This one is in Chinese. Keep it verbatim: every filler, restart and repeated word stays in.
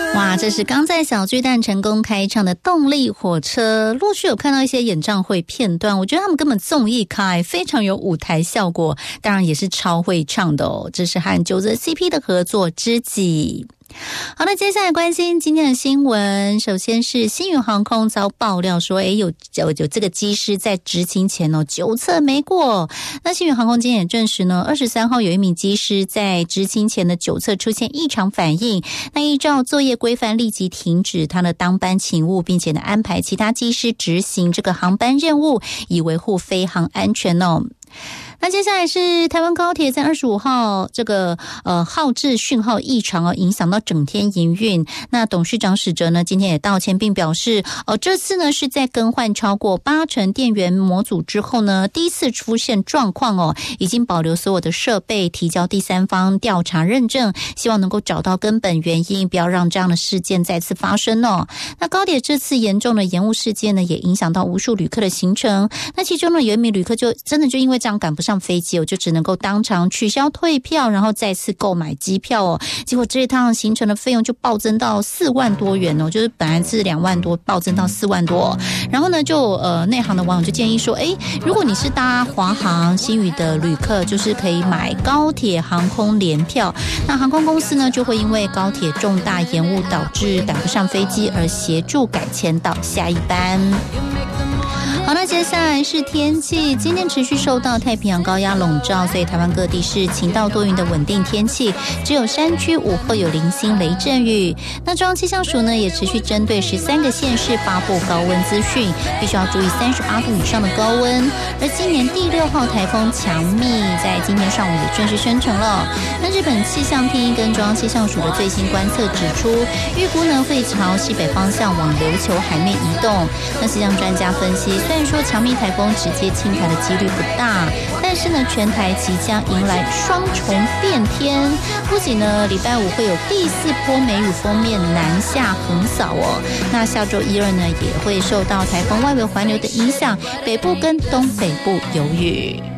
哇，这是刚在小巨蛋成功开唱的动力火车，陆续有看到一些演唱会片段，我觉得他们根本综艺咖，非常有舞台效果，当然也是超会唱的哦。这是和九泽 C P 的合作知己。好的，接下来关心今天的新闻。首先是星宇航空遭爆料说，诶有有有这个机师在执勤前哦酒测没过。那星宇航空今天也证实呢，二十三号有一名机师在执勤前的酒测出现异常反应，那依照作业规范立即停止他的当班勤务，并且呢安排其他机师执行这个航班任务，以维护飞航安全哦。那接下来是台湾高铁在二十五号这个呃号志讯号异常哦，影响到整天营运。那董事长史哲呢今天也道歉，并表示哦这次呢是在更换超过八成电源模组之后呢第一次出现状况哦，已经保留所有的设备，提交第三方调查认证，希望能够找到根本原因，不要让这样的事件再次发生哦。那高铁这次严重的延误事件呢，也影响到无数旅客的行程。那其中呢有一名旅客就真的就因为这样赶不上上飞机，我就只能够当场取消退票，然后再次购买机票哦。结果这一趟行程的费用就暴增到四万多元哦，就是本来是两万多，暴增到四万多。然后呢，就呃内行的网友就建议说，哎，如果你是搭华航、星宇的旅客，就是可以买高铁航空联票。那航空公司呢，就会因为高铁重大延误导致赶不上飞机，而协助改签到下一班。好，那接下来是天气。今天持续受到太平洋高压笼罩，所以台湾各地是晴到多云的稳定天气，只有山区午后有零星雷阵雨。那中央气象署呢也持续针对十三个县市发布高温资讯，必须要注意三十八度以上的高温。而今年第六号台风强密在今天上午也正式生成了。那日本气象厅跟中央气象署的最新观测指出，预估呢会朝西北方向往琉球海面移动。那气象专家分析，虽然说强密台风直接侵台的几率不大，但是呢全台即将迎来双重变天，不仅呢礼拜五会有第四波梅雨锋面南下横扫哦，那下周一二呢也会受到台风外围环流的影响，北部跟东北部有雨。